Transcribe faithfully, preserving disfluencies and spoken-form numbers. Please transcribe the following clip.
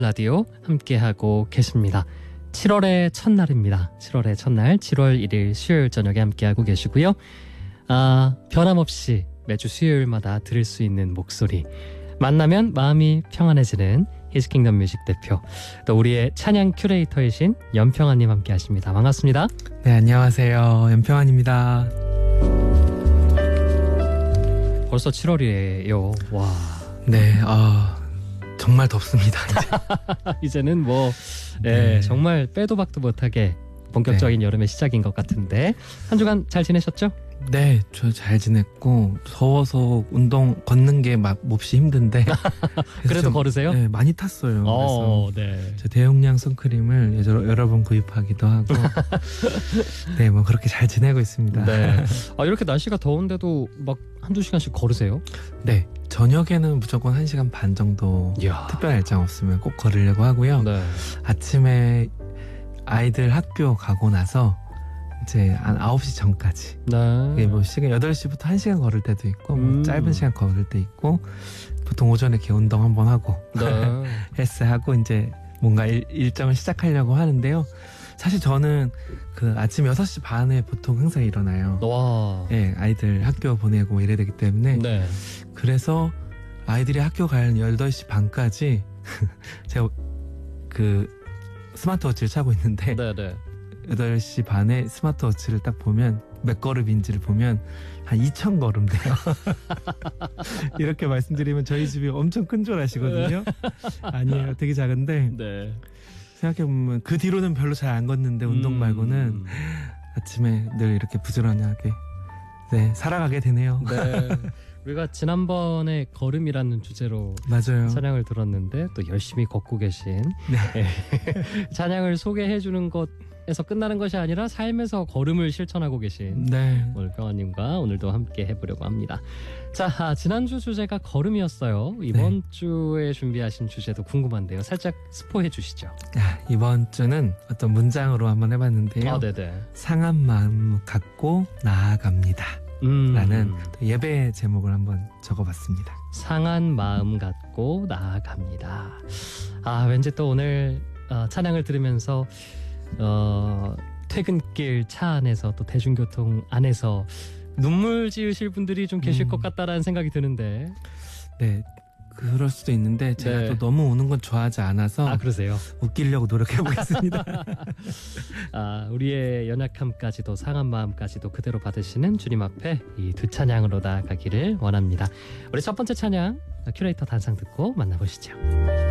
라디오 함께하고 계십니다. 칠월의 첫날입니다. 칠월의 첫날, 칠월 일일 수요일 저녁에 함께하고 계시고요. 아, 변함없이 매주 수요일마다 들을 수 있는 목소리, 만나면 마음이 평안해지는 히즈킹덤 뮤직 대표, 또 우리의 찬양 큐레이터이신 연평아님 함께하십니다. 반갑습니다. 네, 안녕하세요. 연평안입니다. 벌써 칠월이에요. 와. 네, 어, 정말 덥습니다. 이제. 이제는 뭐 네, 네. 정말 빼도 박도 못하게 본격적인 네. 여름의 시작인 것 같은데 한 주간 잘 지내셨죠? 네, 저 잘 지냈고 더워서 운동 걷는 게 막 몹시 힘든데 그래도 좀, 걸으세요? 네, 많이 탔어요. 어, 그래서 네. 저 대용량 선크림을 여러, 여러 번 구입하기도 하고 네, 뭐 그렇게 잘 지내고 있습니다. 네. 아, 이렇게 날씨가 더운데도 막 한두 시간씩 걸으세요? 네, 저녁에는 무조건 한 시간 반 정도 이야. 특별한 일정 없으면 꼭 걸으려고 하고요. 네. 아침에 아이들 학교 가고 나서 이제 한 아홉 시 전까지 네. 이게 뭐 시간 여덟 시부터 한 시간 걸을 때도 있고 뭐 음. 짧은 시간 걸을 때 있고 보통 오전에 이렇게 운동 한번 하고 네. 헬스하고 이제 뭔가 일, 일정을 시작하려고 하는데요. 사실 저는 그 아침 여섯 시 반에 보통 항상 일어나요. 와. 예, 아이들 학교 보내고 뭐 이래야 되기 때문에 네. 그래서 아이들이 학교 가는 여덟 시 반까지 제가 그 스마트워치를 차고 있는데 네, 네. 여덟 시 반에 스마트워치를 딱 보면 몇 걸음인지를 보면 한 이천 걸음 돼요. 이렇게 말씀드리면 저희 집이 엄청 큰 줄 아시거든요. 아니에요. 되게 작은데 네. 생각해보면 그 뒤로는 별로 잘 안 걷는데 운동 음. 말고는 아침에 늘 이렇게 부지런하게 네, 살아가게 되네요. 네. 우리가 지난번에 걸음이라는 주제로 맞아요. 찬양을 들었는데 또 열심히 걷고 계신 네. 찬양을 소개해주는 것에서 끝나는 것이 아니라 삶에서 걸음을 실천하고 계신 네. 오늘 평아님과 오늘도 함께 해보려고 합니다. 자, 아, 지난주 주제가 걸음이었어요. 이번 네. 주에 준비하신 주제도 궁금한데요. 살짝 스포해 주시죠. 아, 이번 주는 어떤 문장으로 한번 해봤는데요. 아, 네네. 상한 마음 갖고 나아갑니다. 음, 라는 예배 제목을 한번 적어봤습니다. 상한 마음 갖고 나아갑니다. 아, 왠지 또 오늘 어, 찬양을 들으면서 어, 퇴근길 차 안에서 또 대중교통 안에서 눈물 지으실 분들이 좀 계실 음. 것 같다라는 생각이 드는데. 네, 그럴 수도 있는데 제가 네. 또 너무 우는 건 좋아하지 않아서 아, 그러세요? 웃기려고 노력해보겠습니다. 아, 우리의 연약함까지도 상한 마음까지도 그대로 받으시는 주님 앞에 이 두 찬양으로 나아가기를 원합니다. 우리 첫 번째 찬양 큐레이터 단상 듣고 만나보시죠.